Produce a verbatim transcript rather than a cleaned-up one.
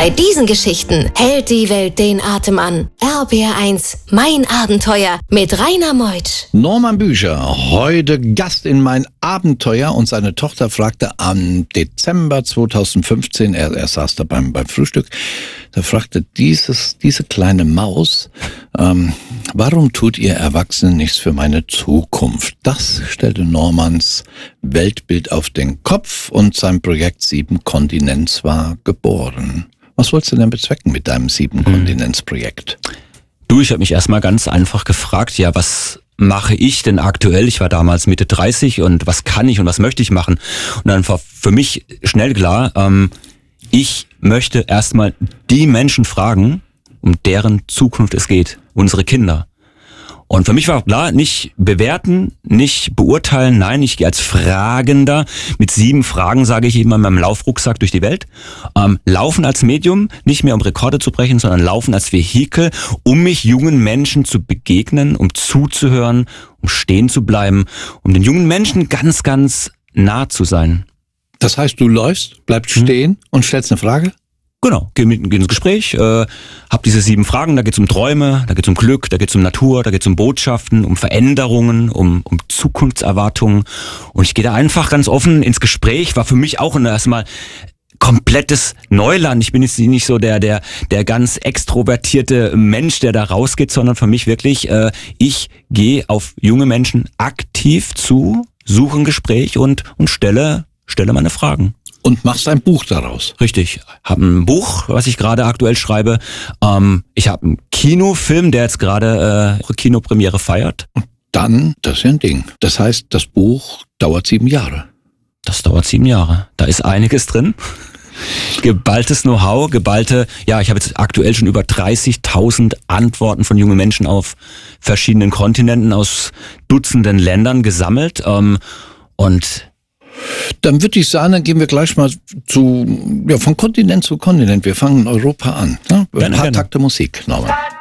Bei diesen Geschichten hält die Welt den Atem an. R B R eins, mein Abenteuer mit Rainer Meutsch. Norman Bücher, heute Gast in mein Abenteuer, und seine Tochter fragte am Dezember zweitausendfünfzehn, er, er saß da beim, beim Frühstück, da fragte dieses, diese kleine Maus, ähm, warum tut ihr Erwachsenen nichts für meine Zukunft? Das stellte Normans Weltbild auf den Kopf und sein Projekt Sieben Kontinents war geboren. Was wolltest du denn bezwecken mit deinem Sieben-Kontinents-Projekt? Du, ich habe mich erstmal ganz einfach gefragt, ja, was mache ich denn aktuell? Ich war damals Mitte dreißig und was kann ich und was möchte ich machen? Und dann war für mich schnell klar, ähm, ich möchte erstmal die Menschen fragen, um deren Zukunft es geht, unsere Kinder. Und für mich war klar, nicht bewerten, nicht beurteilen, nein, ich gehe als Fragender. Mit sieben Fragen, sage ich immer, in meinem Laufrucksack durch die Welt. Ähm, laufen als Medium, nicht mehr um Rekorde zu brechen, sondern laufen als Vehikel, um mich jungen Menschen zu begegnen, um zuzuhören, um stehen zu bleiben, um den jungen Menschen ganz, ganz nah zu sein. Das heißt, du läufst, bleibst hm. stehen und stellst eine Frage? Genau, geh, mit, geh ins Gespräch, äh, hab diese sieben Fragen, da geht's um Träume, da geht's um Glück, da geht's um Natur, da geht's um Botschaften, um Veränderungen, um, um Zukunftserwartungen. Und ich gehe da einfach ganz offen ins Gespräch, war für mich auch erstmal komplettes Neuland. Ich bin jetzt nicht so der der der ganz extrovertierte Mensch, der da rausgeht, sondern für mich wirklich, äh, ich gehe auf junge Menschen aktiv zu, suche ein Gespräch und und stelle stelle meine Fragen. Und machst ein Buch daraus. Richtig. Habe ein Buch, was ich gerade aktuell schreibe. Ähm, ich habe einen Kinofilm, der jetzt gerade äh, Kinopremiere feiert. Und dann, das ist ja ein Ding. Das heißt, das Buch dauert sieben Jahre. Das dauert sieben Jahre. Da ist einiges drin. Geballtes Know-how, geballte, ja, ich habe jetzt aktuell schon über dreißigtausend Antworten von jungen Menschen auf verschiedenen Kontinenten aus Dutzenden Ländern gesammelt. Ähm, und Dann würde ich sagen, dann gehen wir gleich mal zu, ja, von Kontinent zu Kontinent. Wir fangen in Europa an. Ne? Ein paar gerne. Takte Musik, Norman.